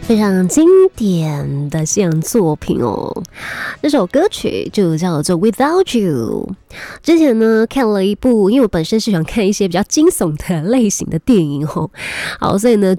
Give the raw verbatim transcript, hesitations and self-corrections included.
非常经典的西洋作品哦。这首歌曲就叫做 Without You。 之前呢看了一部，因为我本身是喜欢看一些比较惊悚的类型的电影哦，好，所以呢